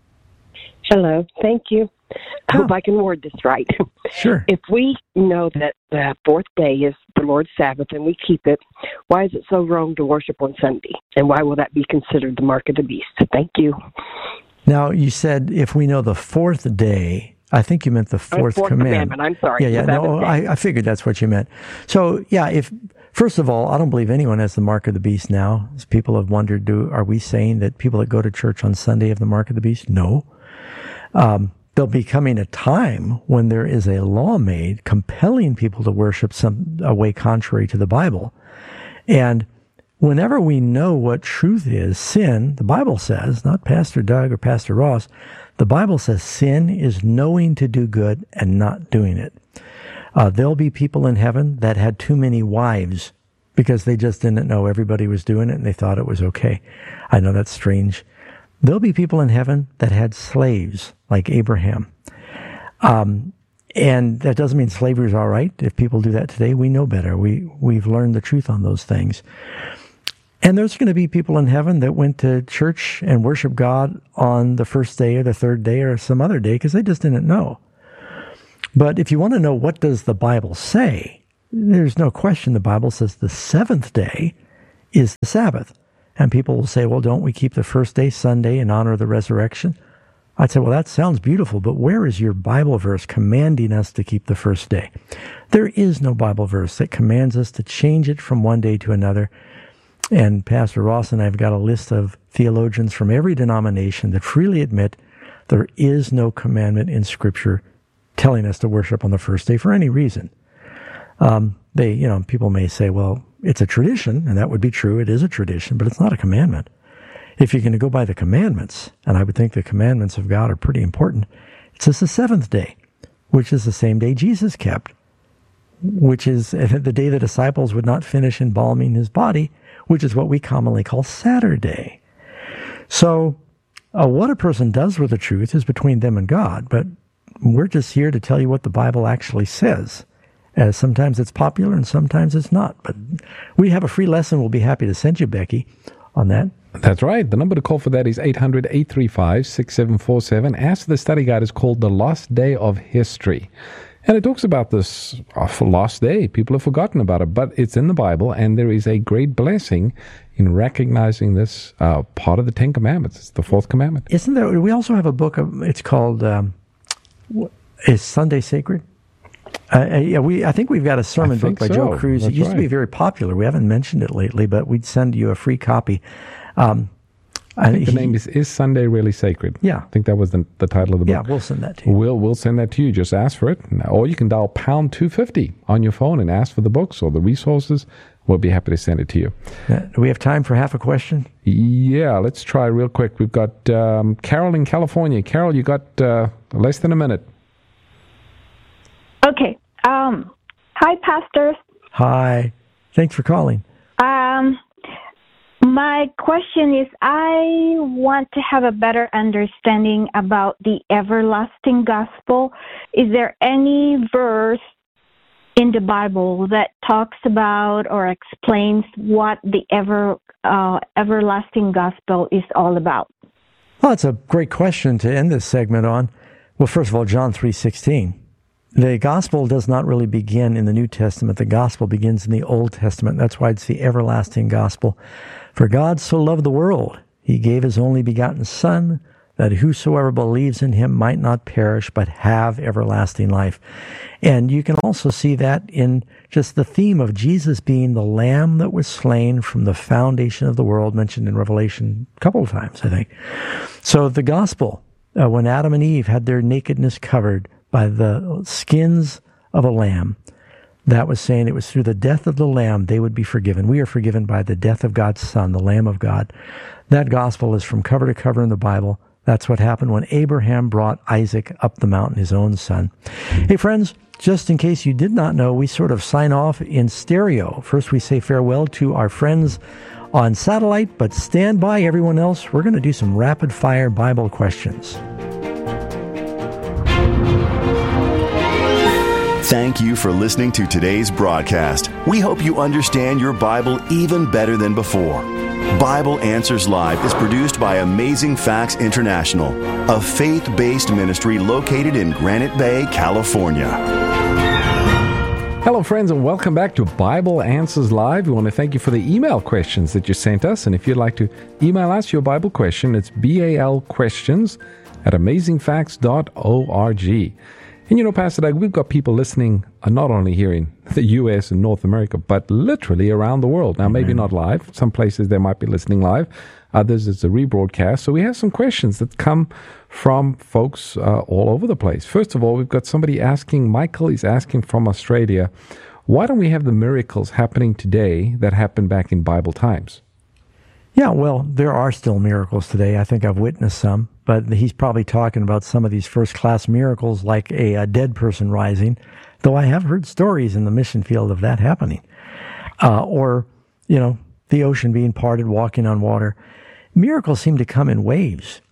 P: Hello. Thank you. I hope I can word this right.
A: Sure.
P: If we know that the fourth day is the Lord's Sabbath and we keep it, why is it so wrong to worship on Sunday? And why will that be considered the mark of the beast? Thank you.
A: Now, you said if we know the fourth day, I think you meant the fourth commandment.
P: I'm sorry.
A: Yeah. No, I figured that's what you meant. So, yeah, first of all, I don't believe anyone has the mark of the beast now. As people have wondered, are we saying that people that go to church on Sunday have the mark of the beast? No. There'll be coming a time when there is a law made compelling people to worship a way contrary to the Bible. And whenever we know what truth is, sin, the Bible says, not Pastor Doug or Pastor Ross, the Bible says sin is knowing to do good and not doing it. There'll be people in heaven that had too many wives because they just didn't know everybody was doing it and they thought it was okay. I know that's strange. There'll be people in heaven that had slaves like Abraham. And that doesn't mean slavery is all right. If people do that today, we know better. We've learned the truth on those things. And there's going to be people in heaven that went to church and worshiped God on the first day or the third day or some other day because they just didn't know. But if you want to know what does the Bible say, there's no question the Bible says the seventh day is the Sabbath. And people will say, well, don't we keep the first day, Sunday, in honor of the resurrection? I'd say, well, that sounds beautiful, but where is your Bible verse commanding us to keep the first day? There is no Bible verse that commands us to change it from one day to another. And Pastor Ross and I have got a list of theologians from every denomination that freely admit there is no commandment in Scripture telling us to worship on the first day for any reason. People may say, well, it's a tradition, and that would be true. It is a tradition, but it's not a commandment. If you're going to go by the commandments, and I would think the commandments of God are pretty important, it says the seventh day, which is the same day Jesus kept, which is the day the disciples would not finish embalming his body, which is what we commonly call Saturday. So what a person does with the truth is between them and God, but we're just here to tell you what the Bible actually says. Sometimes it's popular and sometimes it's not. But we have a free lesson we'll be happy to send you, Becky, on that.
B: That's right. The number to call for that is 800-835-6747. Ask the study guide is called The Lost Day of History. And it talks about this lost day. People have forgotten about it, but it's in the Bible, and there is a great blessing in recognizing this part of the Ten Commandments. It's the fourth commandment.
A: Isn't there? We also have a book. It's called Is Sunday Sacred? I think we've got a sermon book by Joe Cruz. It used to be very popular. We haven't mentioned it lately, but we'd send you a free copy.
B: I think the name is Sunday Really Sacred?
A: Yeah.
B: I think that was the title of the book.
A: Yeah, we'll send that to you.
B: We'll send that to you. Just ask for it. Or you can dial pound 250 on your phone and ask for the books or the resources. We'll be happy to send it to you.
A: Do we have time for half a question?
B: Yeah, let's try real quick. We've got Carol in California. Carol, you got less than a minute.
Q: Okay. Hi, pastors.
A: Hi. Thanks for calling.
Q: My question is, I want to have a better understanding about the everlasting gospel. Is there any verse in the Bible that talks about or explains what the everlasting gospel is all about?
A: Well, it's a great question to end this segment on. Well, first of all, John 3:16. The gospel does not really begin in the New Testament. The gospel begins in the Old Testament. That's why it's the everlasting gospel. For God so loved the world, he gave his only begotten Son, that whosoever believes in him might not perish, but have everlasting life. And you can also see that in just the theme of Jesus being the Lamb that was slain from the foundation of the world, mentioned in Revelation a couple of times, I think. So the gospel, when Adam and Eve had their nakedness covered by the skins of a lamb, that was saying it was through the death of the Lamb they would be forgiven. We are forgiven by the death of God's Son, the Lamb of God. That gospel is from cover to cover in the Bible. That's what happened when Abraham brought Isaac up the mountain, his own son. Hey, friends, just in case you did not know, we sort of sign off in stereo. First, we say farewell to our friends on satellite, but stand by, everyone else. We're going to do some rapid-fire Bible questions.
G: Thank you for listening to today's broadcast. We hope you understand your Bible even better than before. Bible Answers Live is produced by Amazing Facts International, a faith-based ministry located in Granite Bay, California.
B: Hello, friends, and welcome back to Bible Answers Live. We want to thank you for the email questions that you sent us. And if you'd like to email us your Bible question, it's balquestions@amazingfacts.org. And you know, Pastor Doug, we've got people listening not only here in the U.S. and North America, but literally around the world. Now, maybe not live. Some places they might be listening live. Others, it's a rebroadcast. So we have some questions that come from folks all over the place. First of all, we've got somebody asking, Michael is asking from Australia, why don't we have the miracles happening today that happened back in Bible times?
A: Yeah, well, there are still miracles today. I think I've witnessed some, but he's probably talking about some of these first-class miracles like a dead person rising, though I have heard stories in the mission field of that happening. Or, you know, the ocean being parted, walking on water. Miracles seem to come in waves.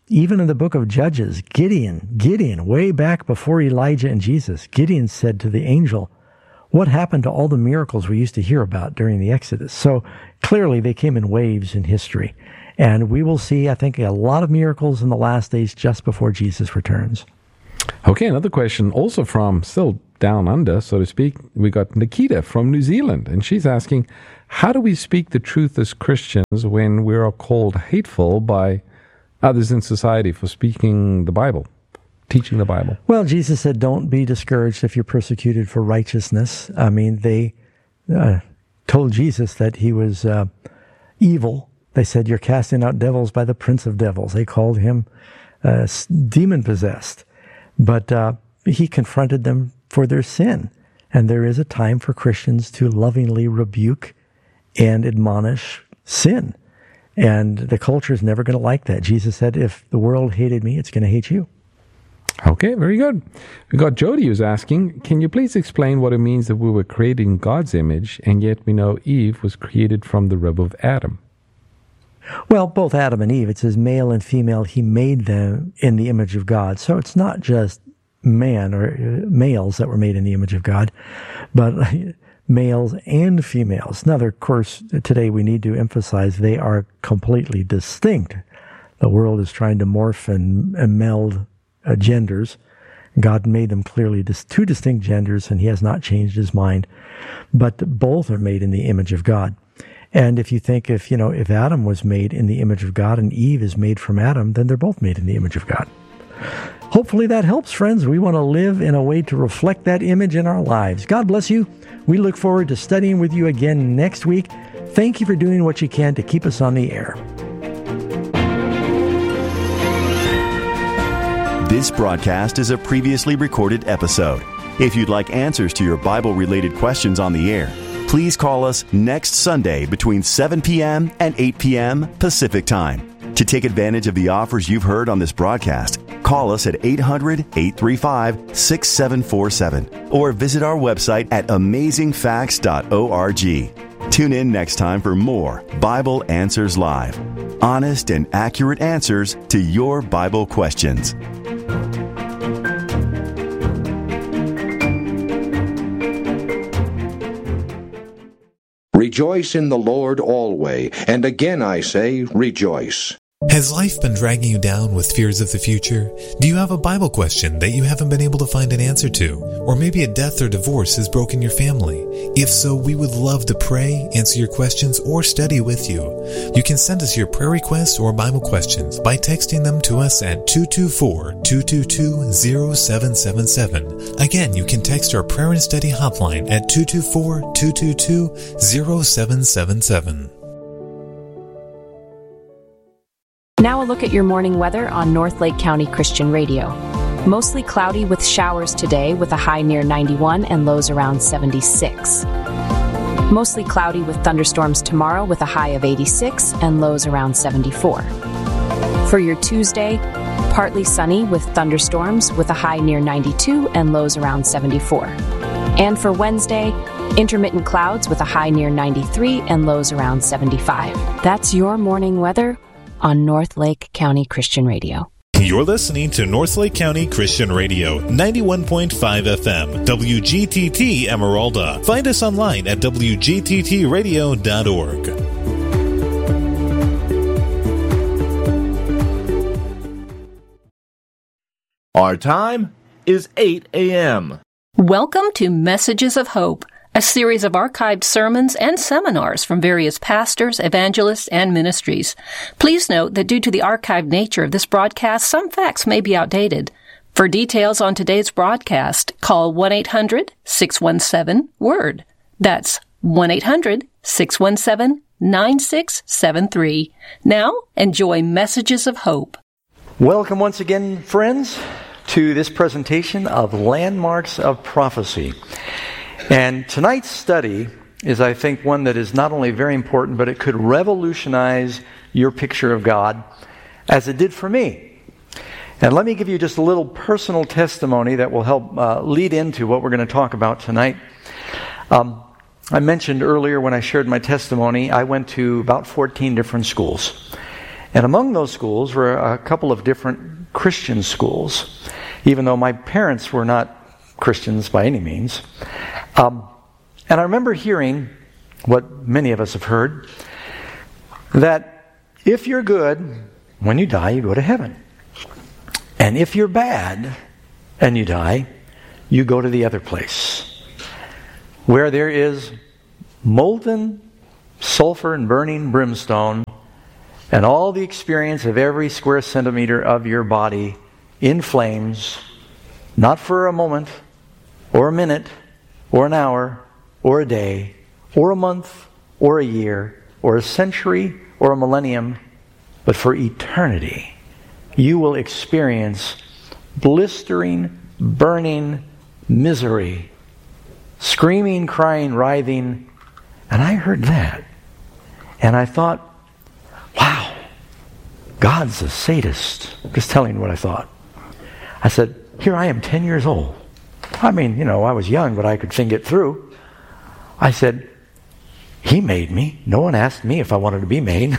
A: Even in the book of Judges, Gideon, way back before Elijah and Jesus, Gideon said to the angel, "What happened to all the miracles we used to hear about during the Exodus?" So clearly they came in waves in history. And we will see, I think, a lot of miracles in the last days just before Jesus returns.
B: Okay, another question also from still down under, so to speak. We got Nikita from New Zealand, and she's asking, how do we speak the truth as Christians when we are called hateful by others in society for speaking the Bible, teaching the Bible?
A: Well, Jesus said, don't be discouraged if you're persecuted for righteousness. I mean, they told Jesus that he was evil. They said, you're casting out devils by the prince of devils. They called him demon-possessed. But he confronted them for their sin. And there is a time for Christians to lovingly rebuke and admonish sin. And the culture is never going to like that. Jesus said, if the world hated me, it's going to hate you.
B: Okay, very good. We got Jody who's asking, can you please explain what it means that we were created in God's image, and yet we know Eve was created from the rib of Adam?
A: Well, both Adam and Eve, it says male and female, he made them in the image of God. So it's not just man or males that were made in the image of God, but males and females. Now, of course, today we need to emphasize they are completely distinct. The world is trying to morph and meld genders. God made them clearly two distinct genders, and he has not changed his mind. But both are made in the image of God. And if you think, if Adam was made in the image of God and Eve is made from Adam, then they're both made in the image of God. Hopefully that helps, friends. We want to live in a way to reflect that image in our lives. God bless you. We look forward to studying with you again next week. Thank you for doing what you can to keep us on the air.
G: This broadcast is a previously recorded episode. If you'd like answers to your Bible-related questions on the air, please call us next Sunday between 7 p.m. and 8 p.m. Pacific Time. To take advantage of the offers you've heard on this broadcast, call us at 800-835-6747 or visit our website at amazingfacts.org. Tune in next time for more Bible Answers Live. Honest and accurate answers to your Bible questions.
R: Rejoice in the Lord always, and again I say, rejoice.
S: Has life been dragging you down with fears of the future? Do you have a Bible question that you haven't been able to find an answer to? Or maybe a death or divorce has broken your family? If so, we would love to pray, answer your questions, or study with you. You can send us your prayer requests or Bible questions by texting them to us at 224-222-0777. Again, you can text our prayer and study hotline at 224-222-0777.
T: Now a look at your morning weather on North Lake County Christian Radio. Mostly cloudy with showers today with a high near 91 and lows around 76. Mostly cloudy with thunderstorms tomorrow with a high of 86 and lows around 74. For your Tuesday, partly sunny with thunderstorms with a high near 92 and lows around 74. And for Wednesday, intermittent clouds with a high near 93 and lows around 75. That's your morning weather on North Lake County Christian Radio.
U: You're listening to North Lake County Christian Radio, 91.5 FM, WGTT Emeralda. Find us online at WGTTradio.org.
V: Our time is 8 a.m.
W: Welcome to Messages of Hope, a series of archived sermons and seminars from various pastors, evangelists, and ministries. Please note that due to the archived nature of this broadcast, some facts may be outdated. For details on today's broadcast, call 1-800-617-WORD. That's 1-800-617-9673. Now, enjoy Messages of Hope.
A: Welcome once again, friends, to this presentation of Landmarks of Prophecy. And tonight's study is, I think, one that is not only very important, but it could revolutionize your picture of God as it did for me. And let me give you just a little personal testimony that will help lead into what we're going to talk about tonight. I mentioned earlier when I shared my testimony, I went to about 14 different schools. And among those schools were a couple of different Christian schools, even though my parents were not Christians by any means. And I remember hearing what many of us have heard, that if you're good, when you die, you go to heaven. And if you're bad and you die, you go to the other place, where there is molten sulfur and burning brimstone and all the experience of every square centimeter of your body in flames, not for a moment or a minute or an hour or a day or a month or a year or a century or a millennium, but for eternity. You will experience blistering, burning misery, screaming, crying, writhing. And I heard that. And I thought, wow, God's a sadist. Just telling you what I thought. I said, here I am 10 years old. I mean, I was young, but I could think it through. I said, He made me. No one asked me if I wanted to be made.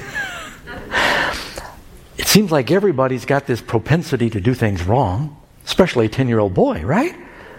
A: It seems like everybody's got this propensity to do things wrong, especially a 10-year-old boy, right?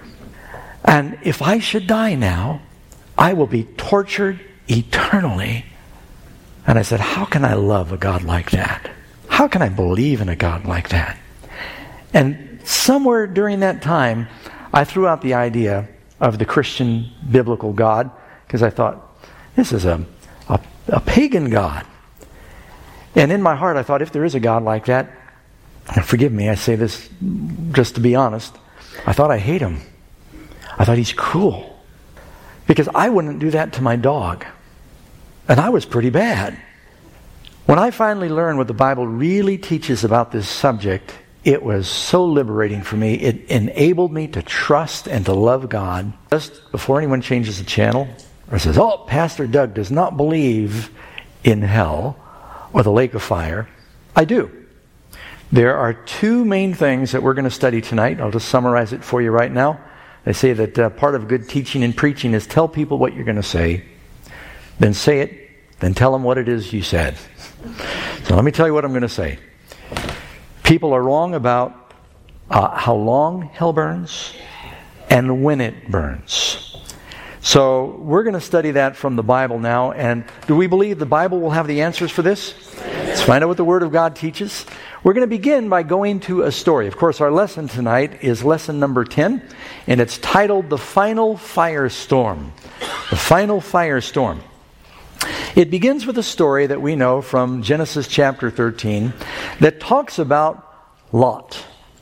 A: And if I should die now, I will be tortured eternally. And I said, how can I love a God like that? How can I believe in a God like that? And somewhere during that time, I threw out the idea of the Christian biblical God, because I thought, this is a pagan God. And in my heart, I thought, if there is a God like that, and forgive me, I say this just to be honest, I thought I hate him. I thought he's cruel. Because I wouldn't do that to my dog. And I was pretty bad. When I finally learned what the Bible really teaches about this subject, it was so liberating for me. It enabled me to trust and to love God. Just before anyone changes the channel or says, oh, Pastor Doug does not believe in hell or the lake of fire, I do. There are two main things that we're going to study tonight. I'll just summarize it for you right now. They say that part of good teaching and preaching is tell people what you're going to say, then say it, then tell them what it is you said. So let me tell you what I'm going to say. People are wrong about how long hell burns and when it burns. So we're going to study that from the Bible now. And do we believe the Bible will have the answers for this? Let's find out what the Word of God teaches. We're going to begin by going to a story. Of course, our lesson tonight is lesson number 10, and it's titled The Final Firestorm. The Final Firestorm. It begins with a story that we know from Genesis chapter 13 that talks about Lot.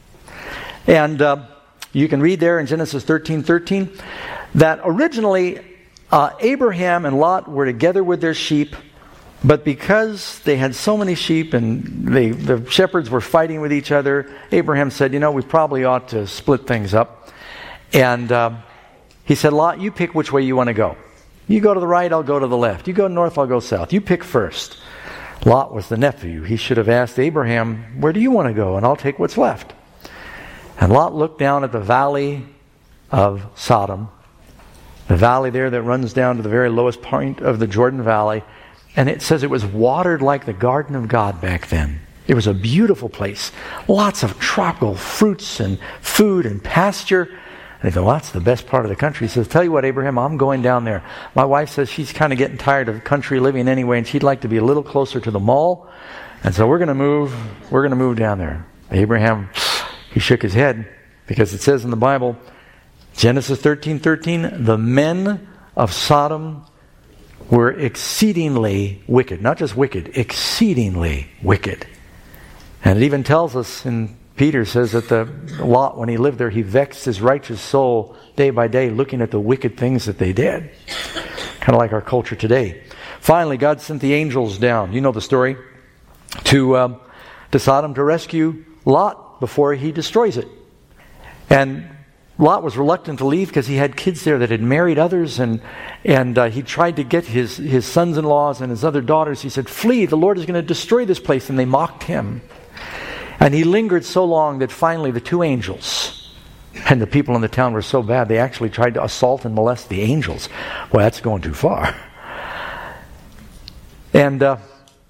A: And you can read there in Genesis 13:13 that originally Abraham and Lot were together with their sheep, but because they had so many sheep and the shepherds were fighting with each other, Abraham said, we probably ought to split things up. And he said, Lot, you pick which way you want to go. You go to the right, I'll go to the left. You go north, I'll go south. You pick first. Lot was the nephew. He should have asked Abraham, where do you want to go? And I'll take what's left. And Lot looked down at the valley of Sodom, the valley there that runs down to the very lowest point of the Jordan Valley. And it says it was watered like the garden of God back then. It was a beautiful place. Lots of tropical fruits and food and pasture. And he thought, well, that's the best part of the country. He says, tell you what, Abraham, I'm going down there. My wife says she's kind of getting tired of country living anyway, and she'd like to be a little closer to the mall. And so we're going to move down there. Abraham, he shook his head, because it says in the Bible, Genesis 13:13, the men of Sodom were exceedingly wicked. Not just wicked, exceedingly wicked. And it even tells us, and Peter says that the Lot, when he lived there, he vexed his righteous soul day by day, looking at the wicked things that they did. Kind of like our culture today. Finally, God sent the angels down. You know the story. To Sodom to rescue Lot before he destroys it. And Lot was reluctant to leave because he had kids there that had married others, and he tried to get his sons-in-laws and his other daughters. He said, flee, the Lord is going to destroy this place. And they mocked him. And he lingered so long that finally the two angels, and the people in the town were so bad, they actually tried to assault and molest the angels. Well, that's going too far. And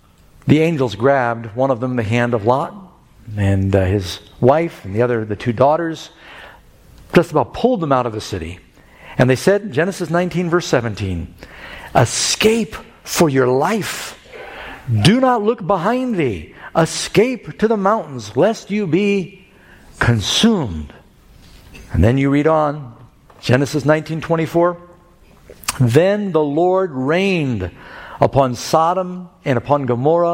A: the angels grabbed one of them, the hand of Lot, and his wife, and the two daughters, just about pulled them out of the city. And they said, Genesis 19, verse 17, escape for your life. Do not look behind thee. Escape to the mountains, lest you be consumed. And then you read on, Genesis 19:24. Then the Lord rained upon Sodom and upon Gomorrah